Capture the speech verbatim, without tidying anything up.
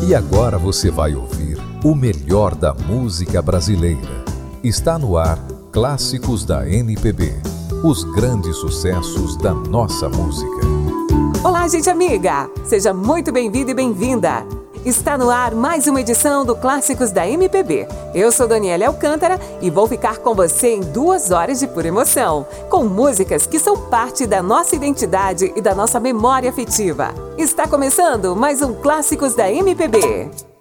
E agora você vai ouvir o melhor da música brasileira. Está no ar Clássicos da M P B. Os grandes sucessos da nossa música. Olá, gente amiga! Seja muito bem-vindo e bem-vinda! Está no ar mais uma edição do Clássicos da M P B. Eu sou Daniele Alcântara e vou ficar com você em duas horas de pura emoção, com músicas que são parte da nossa identidade e da nossa memória afetiva. Está começando mais um Clássicos da M P B.